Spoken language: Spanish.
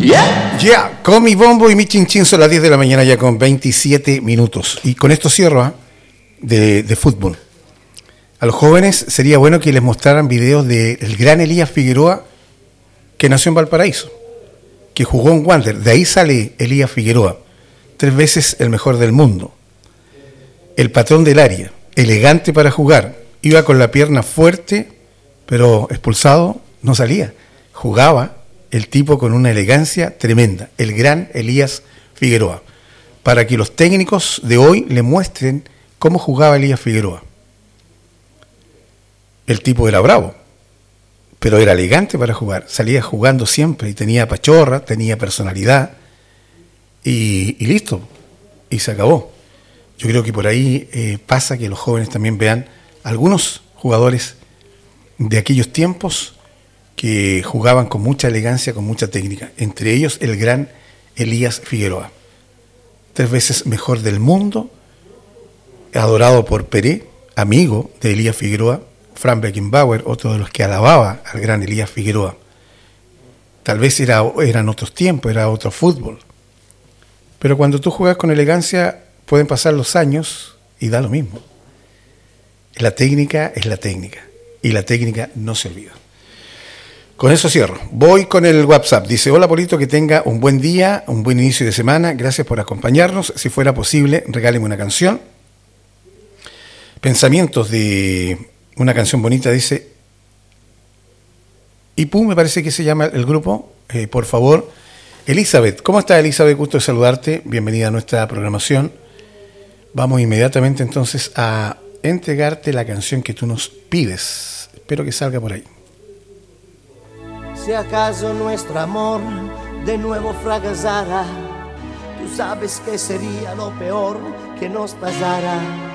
Ya, con mi bombo y mi chinchín son las 10 de la mañana ya con 27 minutos. Y con esto cierro de fútbol. A los jóvenes sería bueno que les mostraran videos del gran Elías Figueroa, que nació en Valparaíso, que jugó en Wander. De ahí sale Elías Figueroa, 3 veces el mejor del mundo. El patrón del área, elegante para jugar. Iba con la pierna fuerte, pero expulsado no salía. Jugaba el tipo con una elegancia tremenda, el gran Elías Figueroa, para que los técnicos de hoy le muestren cómo jugaba Elías Figueroa. El tipo era bravo, pero era elegante para jugar, salía jugando siempre y tenía pachorra, tenía personalidad y listo, y se acabó. Yo creo que por ahí pasa que los jóvenes también vean algunos jugadores de aquellos tiempos que jugaban con mucha elegancia, con mucha técnica. Entre ellos el gran Elías Figueroa. 3 veces mejor del mundo, adorado por Peré, amigo de Elías Figueroa, Frank Beckenbauer, otro de los que alababa al gran Elías Figueroa. Tal vez eran otros tiempos, era otro fútbol. Pero cuando tú juegas con elegancia, pueden pasar los años y da lo mismo. La técnica es la técnica, y la técnica no se olvida. Con eso cierro. Voy con el WhatsApp. Dice: hola Polito, que tenga un buen día, un buen inicio de semana. Gracias por acompañarnos. Si fuera posible, regáleme una canción. Pensamientos de una canción bonita, dice. Ipú, me parece que se llama el grupo. Por favor. Elizabeth, ¿cómo estás, Elizabeth? Gusto de saludarte. Bienvenida a nuestra programación. Vamos inmediatamente entonces a entregarte la canción que tú nos pides. Espero que salga por ahí. Si acaso nuestro amor de nuevo fracasara, tú sabes que sería lo peor que nos pasara.